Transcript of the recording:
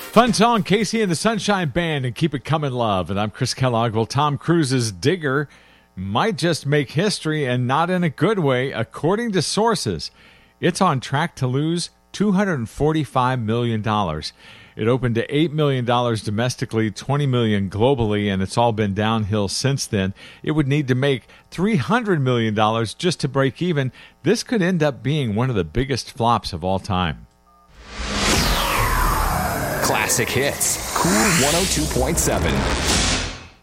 Fun song, Casey and the Sunshine Band and Keep It Comin' Love. And I'm Chris Kellogg. Well, Tom Cruise's Digger might just make history, and not in a good way. According to sources, it's on track to lose $245 million. It opened to $8 million domestically, $20 million globally, and it's all been downhill since then. It would need to make $300 million just to break even. This could end up being one of the biggest flops of all time. Classic hits. Cool 102.7.